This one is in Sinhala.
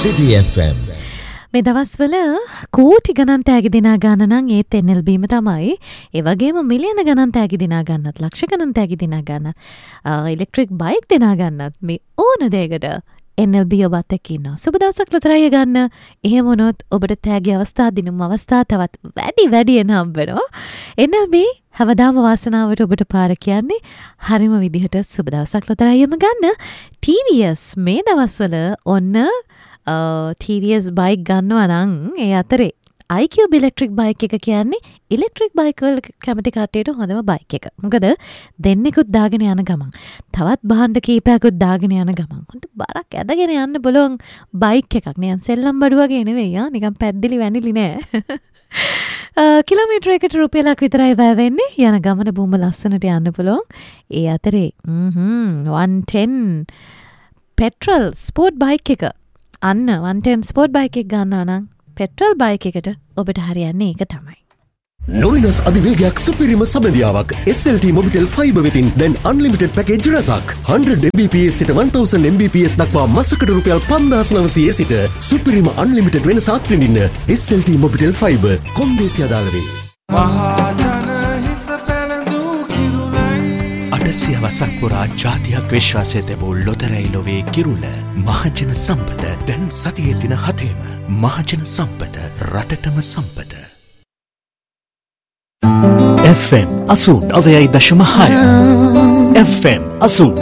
City FM. මේ දවස්වල කෝටි ගණන් තෑගි දිනා ගන්න නම් ඒත් NLBම තමයි. ඒ වගේම මිලියන ගණන් තෑගි දිනා ගන්නත්, ලක්ෂ ගණන් තෑගි දිනා ගන්නත්, ඉලෙක්ට්‍රික් බයික් දිනා ගන්නත් මේ ඕන දෙයකට NLB ඔබත් එක්ක ඉන්නවා. සුබ දවසක් ලතරය ගන්න. එහෙම වුණොත් ඔබට තෑගි අවස්ථා දිනුම් අවස්ථා තවත් වැඩියෙන් හම්බ වෙනවා. NLB හැමදාම වාසනාවට ඔබට පාර කියන්නේ හරිම විදිහට සුබ දවසක් ලතරයම ගන්න. TVS මේ දවස්වල ඔන්න TVS බයික් ගන්නවා නම් ඒ අතරේ iQube ඉලෙක්ට්‍රික් බයික් එක කියන්නේ ඉලෙක්ට්‍රික් බයික් වල කැමති කට්ටියට හොඳම බයික් එක. මොකද දෙන්නෙකුත් දාගෙන යන ගමන් තවත් භාණ්ඩ කීපයක්ත් දාගෙන යන ගමන් හොඳ බරක් ඇදගෙන යන්න බලවන් බයික් එකක්. නිකන් සෙල්ලම් බඩු වගේ නෙවෙයි නිකන් පැද්දිලි වැනිලි නෑ. කිලෝමීටර එකට රුපියලක් විතරයි වැය වෙන්නේ. යන ගමන බොහොම ලස්සනට යන්න පුළුවන්. ඒ අතරේ 110 පෙට්‍රල් ස්පෝර්ට් බයික් එක අන්න 110 ස්පෝර්ට් බයික් එක ගන්නවා නම් පෙට්‍රල් බයික් එකට ඔබට හරියන්නේ ඒක තමයි. නොවිනස් අධිවේගයක් සුපිරිම සබඳියාවක් SLT Mobitel Fiber වෙතින් දැන් unlimited package රසක් 100 Mbps සිට 1000 Mbps දක්වා මාසකට රුපියල් 5900 සිට සුපිරිම unlimited වෙනසක් විඳින්න SLT Mobitel Fiber කොන්දේසි අදාළ වේ. සියවසක් පුරා ජාතියක් විශ්වාසය තිබූ ලොතරැයි ලොවේ කිරුළ මහජන සම්පත දැන් සතියේ දින 7ම මහජන සම්පත රටටම සම්පත. FM 89.6 FM 89